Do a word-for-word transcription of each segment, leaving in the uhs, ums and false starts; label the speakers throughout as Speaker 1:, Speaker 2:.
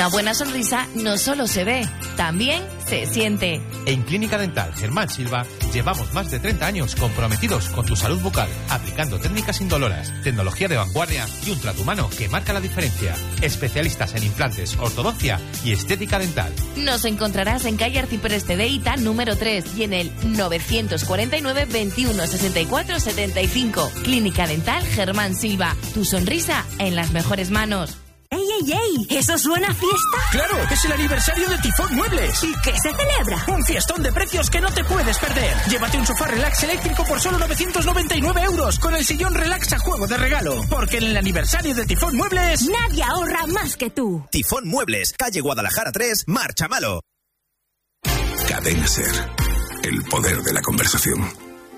Speaker 1: Una buena sonrisa no solo se ve, también se siente.
Speaker 2: En Clínica Dental Germán Silva llevamos más de treinta años comprometidos con tu salud bucal, aplicando técnicas indoloras, tecnología de vanguardia y un trato humano que marca la diferencia. Especialistas en implantes, ortodoncia y estética dental.
Speaker 1: Nos encontrarás en calle Arcipreste de Ita, número tres, y en el novecientos cuarenta y nueve, veintiuno, sesenta y cuatro, setenta y cinco. Clínica Dental Germán Silva. Tu sonrisa en las mejores manos.
Speaker 3: ¡Ey, ey, ey! ¿Eso suena a fiesta?
Speaker 4: ¡Claro! ¡Es el aniversario de Tifón Muebles!
Speaker 3: ¿Y qué se celebra?
Speaker 4: ¡Un fiestón de precios que no te puedes perder! Llévate un sofá relax eléctrico por solo novecientos noventa y nueve euros con el sillón relax a juego de regalo. Porque en el aniversario de Tifón Muebles...
Speaker 3: Nadie ahorra más que tú.
Speaker 5: Tifón Muebles, calle Guadalajara tres, Marchamalo.
Speaker 6: Cadena Ser. El poder de la conversación.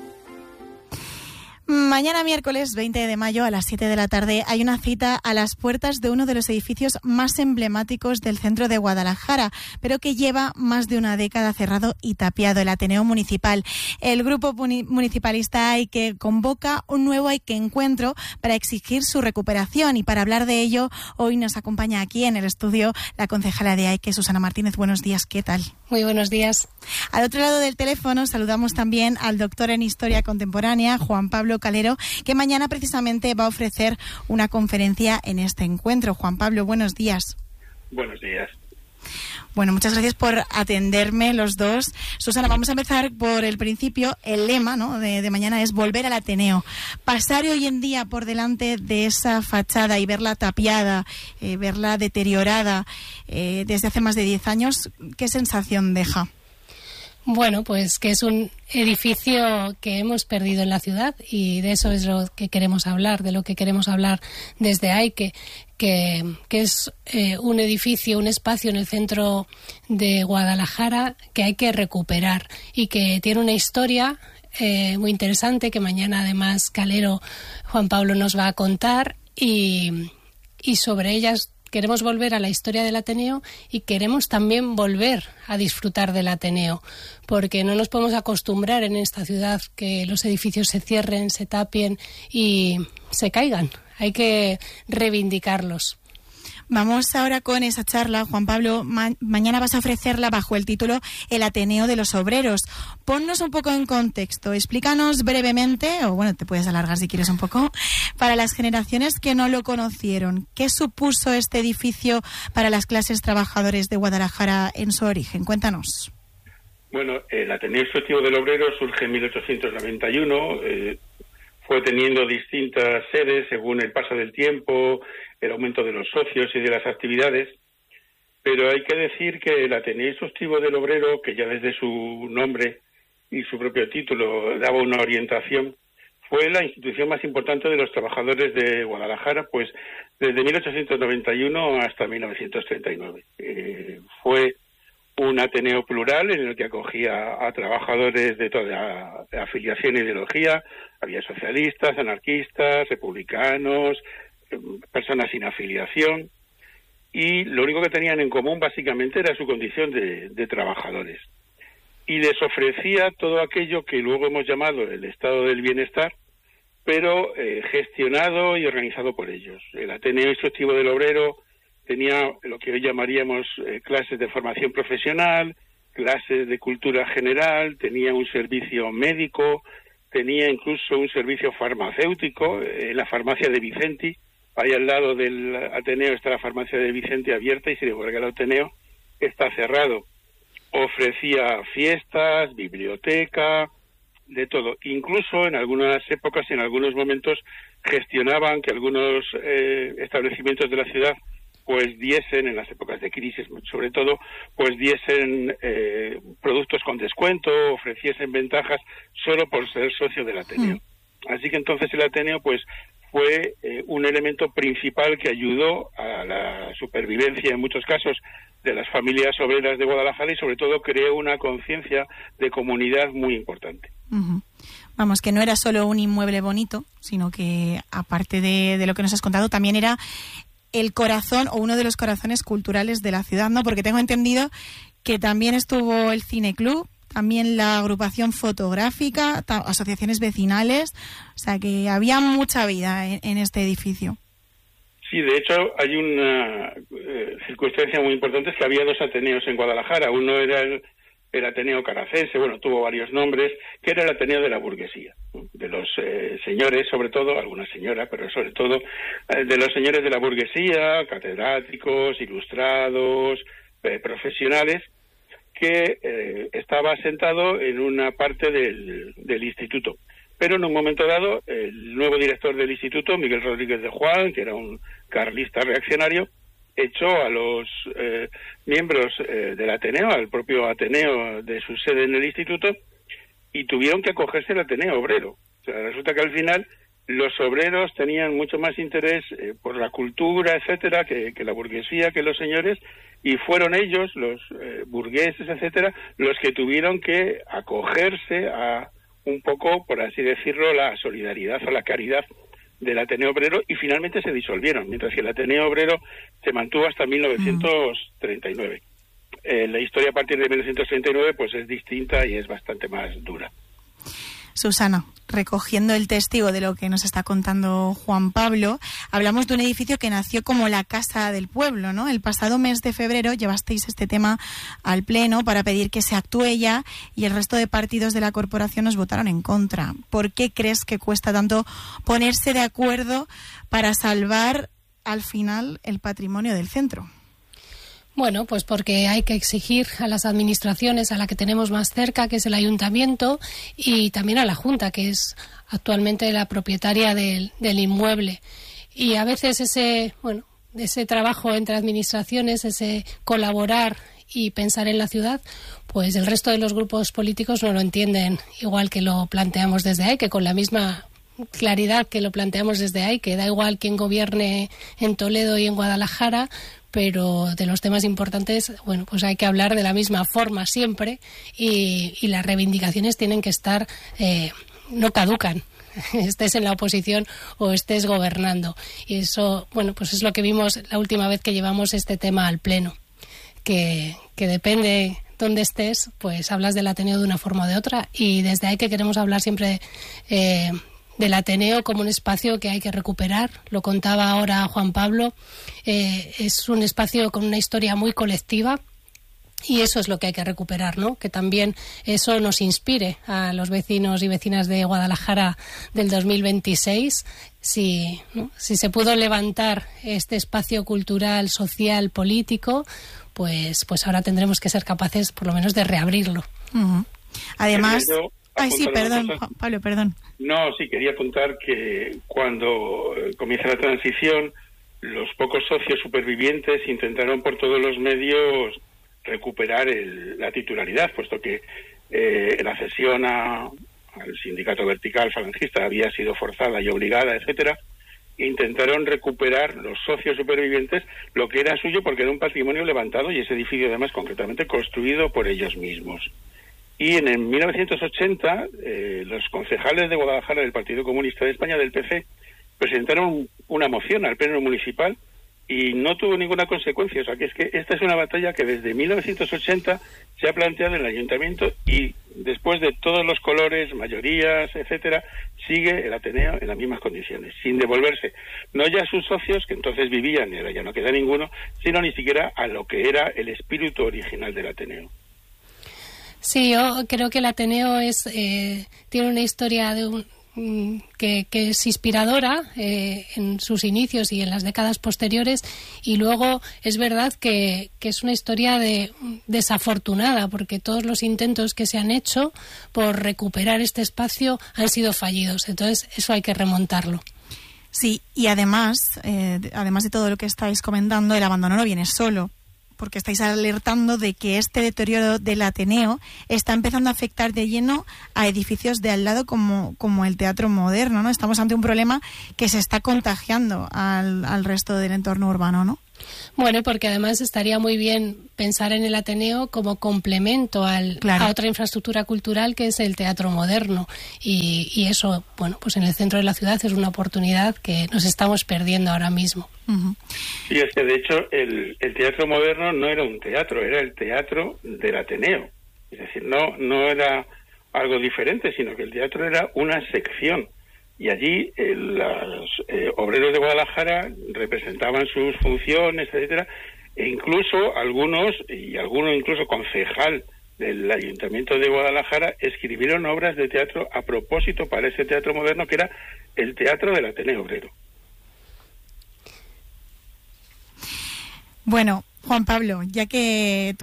Speaker 7: Mañana miércoles veinte de mayo a las siete de la tarde hay una cita a las puertas de uno de los edificios más emblemáticos del centro de Guadalajara, pero que lleva más de una década cerrado y tapiado, el Ateneo Municipal. El grupo municipalista A I C E convoca un nuevo A I C E encuentro para exigir su recuperación, y para hablar de ello hoy nos acompaña aquí en el estudio la concejala de A I C E, Susana Martínez. Buenos días, ¿qué tal?
Speaker 8: Muy buenos días.
Speaker 7: Al otro lado del teléfono saludamos también al doctor en Historia Contemporánea, Juan Pablo Calero, que mañana precisamente va a ofrecer una conferencia en este encuentro. Juan Pablo, buenos días.
Speaker 9: Buenos días.
Speaker 7: Bueno, muchas gracias por atenderme los dos. Susana, vamos a empezar por el principio. El lema, ¿no?, de, de mañana es volver al Ateneo. Pasar hoy en día por delante de esa fachada y verla tapiada, eh, verla deteriorada eh, desde hace más de diez años, ¿qué sensación deja?
Speaker 8: Bueno, pues que es un edificio que hemos perdido en la ciudad, y de eso es lo que queremos hablar, de lo que queremos hablar desde A I C E, que, que es eh, un edificio, un espacio en el centro de Guadalajara que hay que recuperar y que tiene una historia eh, muy interesante que mañana además Calero, Juan Pablo, nos va a contar, y, y sobre ellas queremos volver a la historia del Ateneo y queremos también volver a disfrutar del Ateneo, porque no nos podemos acostumbrar en esta ciudad que los edificios se cierren, se tapien y se caigan. Hay que reivindicarlos.
Speaker 7: Vamos ahora con esa charla, Juan Pablo. Ma- mañana vas a ofrecerla bajo el título El Ateneo de los Obreros. Ponnos un poco en contexto, explícanos brevemente, o bueno, te puedes alargar si quieres un poco, para las generaciones que no lo conocieron, ¿qué supuso este edificio para las clases trabajadoras de Guadalajara en su origen? Cuéntanos.
Speaker 9: Bueno, el Ateneo Instructivo del Obrero surge en mil ochocientos noventa y uno, eh, fue teniendo distintas sedes según el paso del tiempo, el aumento de los socios y de las actividades, pero hay que decir que el Ateneo Instructivo del Obrero, que ya desde su nombre y su propio título daba una orientación, fue la institución más importante de los trabajadores de Guadalajara, pues desde mil ochocientos noventa y uno hasta mil novecientos treinta y nueve. Eh, fue un Ateneo plural en el que acogía a trabajadores de toda afiliación e ideología. Había socialistas, anarquistas, republicanos, personas sin afiliación, y lo único que tenían en común básicamente era su condición de, de trabajadores. Y les ofrecía todo aquello que luego hemos llamado el estado del bienestar, pero eh, gestionado y organizado por ellos. El Ateneo Instructivo del Obrero tenía lo que hoy llamaríamos eh, clases de formación profesional, clases de cultura general, tenía un servicio médico, tenía incluso un servicio farmacéutico, en eh, la farmacia de Vicenti. Ahí al lado del Ateneo está la farmacia de Vicente abierta, y sin embargo el Ateneo está cerrado. Ofrecía fiestas, biblioteca, de todo. Incluso en algunas épocas y en algunos momentos gestionaban que algunos eh, establecimientos de la ciudad pues diesen, en las épocas de crisis sobre todo, pues diesen eh, productos con descuento, ofreciesen ventajas solo por ser socio del Ateneo. Mm. Así que entonces el Ateneo pues fue eh, un elemento principal que ayudó a la supervivencia en muchos casos de las familias obreras de Guadalajara, y sobre todo creó una conciencia de comunidad muy importante.
Speaker 7: Uh-huh. Vamos, que no era solo un inmueble bonito, sino que aparte de, de lo que nos has contado, también era el corazón, o uno de los corazones culturales de la ciudad, ¿no? Porque tengo entendido que también estuvo el cineclub, también la agrupación fotográfica, ta- asociaciones vecinales, o sea que había mucha vida en, en este edificio.
Speaker 9: Sí, de hecho hay una eh, circunstancia muy importante es que había dos Ateneos en Guadalajara. Uno era el, el Ateneo Caracense, bueno, tuvo varios nombres, que era el Ateneo de la burguesía, de los eh, señores, sobre todo, alguna señora, pero sobre todo eh, de los señores de la burguesía, catedráticos, ilustrados, eh, profesionales, que eh, estaba asentado en una parte del, del instituto. Pero en un momento dado, el nuevo director del instituto, Miguel Rodríguez de Juan, que era un carlista reaccionario, echó a los eh, miembros eh, del Ateneo, al propio Ateneo de su sede en el instituto, y tuvieron que acogerse al Ateneo Obrero. O sea, resulta que al final los obreros tenían mucho más interés eh, por la cultura, etcétera, que, que la burguesía, que los señores, y fueron ellos, los eh, burgueses, etcétera, los que tuvieron que acogerse a un poco, por así decirlo, la solidaridad o la caridad del Ateneo Obrero, y finalmente se disolvieron, mientras que el Ateneo Obrero se mantuvo hasta mil novecientos treinta y nueve. Eh, la historia a partir de mil novecientos treinta y nueve pues es distinta y es bastante más dura.
Speaker 7: Susana, recogiendo el testigo de lo que nos está contando Juan Pablo, hablamos de un edificio que nació como la Casa del Pueblo, ¿no? El pasado mes de febrero llevasteis este tema al Pleno para pedir que se actúe ya, y el resto de partidos de la corporación os votaron en contra. ¿Por qué crees que cuesta tanto ponerse de acuerdo para salvar al final el patrimonio del centro?
Speaker 8: Bueno, pues porque hay que exigir a las administraciones, a la que tenemos más cerca, que es el ayuntamiento, y también a la Junta, que es actualmente la propietaria del, del inmueble. Y a veces ese, bueno, ese trabajo entre administraciones, ese colaborar y pensar en la ciudad, pues el resto de los grupos políticos no lo entienden igual que lo planteamos desde ahí, que con la misma claridad que lo planteamos desde ahí, que da igual quién gobierne en Toledo y en Guadalajara, pero de los temas importantes, bueno, pues hay que hablar de la misma forma siempre, y, y las reivindicaciones tienen que estar, eh, no caducan, estés en la oposición o estés gobernando. Y eso, bueno, pues es lo que vimos la última vez que llevamos este tema al Pleno, que, que depende dónde estés, pues hablas del Ateneo de una forma o de otra, y desde ahí que queremos hablar siempre eh, del Ateneo como un espacio que hay que recuperar. Lo contaba ahora Juan Pablo, eh, es un espacio con una historia muy colectiva, y eso es lo que hay que recuperar, ¿no? Que también eso nos inspire a los vecinos y vecinas de Guadalajara del dos mil veintiséis. Si, ¿no? si se pudo levantar este espacio cultural, social, político, pues, pues ahora tendremos que ser capaces por lo menos de reabrirlo.
Speaker 7: Uh-huh. Además... Ay, sí, perdón,
Speaker 9: Juan
Speaker 7: Pablo, perdón.
Speaker 9: No, sí, quería apuntar que cuando comienza la transición, los pocos socios supervivientes intentaron por todos los medios recuperar el, la titularidad, puesto que eh, la cesión a, al sindicato vertical falangista había sido forzada y obligada, etcétera. Intentaron recuperar los socios supervivientes lo que era suyo, porque era un patrimonio levantado, y ese edificio además concretamente construido por ellos mismos. Y en el mil novecientos ochenta, eh, los concejales de Guadalajara del Partido Comunista de España, del P C, presentaron una moción al Pleno Municipal y no tuvo ninguna consecuencia. O sea, que es que esta es una batalla que desde mil novecientos ochenta se ha planteado en el Ayuntamiento, y después de todos los colores, mayorías, etcétera, sigue el Ateneo en las mismas condiciones, sin devolverse, no ya a sus socios, que entonces vivían y ahora ya no queda ninguno, sino ni siquiera a lo que era el espíritu original del Ateneo.
Speaker 8: Sí, yo creo que el Ateneo es eh, tiene una historia de un, mm, que, que es inspiradora eh, en sus inicios y en las décadas posteriores, y luego es verdad que, que es una historia de, desafortunada, porque todos los intentos que se han hecho por recuperar este espacio han sido fallidos. Entonces eso hay que remontarlo.
Speaker 7: Sí, y además, eh, además de todo lo que estáis comentando, el abandono no viene solo, porque estáis alertando de que este deterioro del Ateneo está empezando a afectar de lleno a edificios de al lado como, como el Teatro Moderno, ¿no? Estamos ante un problema que se está contagiando al, al resto del entorno urbano, ¿no?
Speaker 8: Bueno, porque además estaría muy bien pensar en el Ateneo como complemento al, claro. a otra infraestructura cultural que es el Teatro Moderno, y, y eso, bueno, pues en el centro de la ciudad es una oportunidad que nos estamos perdiendo ahora mismo.
Speaker 7: Uh-huh.
Speaker 9: Sí, es que de hecho el, el Teatro Moderno no era un teatro, era el teatro del Ateneo. Es decir, no, no era algo diferente, sino que el teatro era una sección. Y allí eh, los eh, obreros de Guadalajara representaban sus funciones, etcétera, e incluso algunos, y alguno incluso concejal del Ayuntamiento de Guadalajara, escribieron obras de teatro a propósito para ese teatro moderno que era el Teatro del Ateneo Obrero.
Speaker 7: Bueno, Juan Pablo, ya que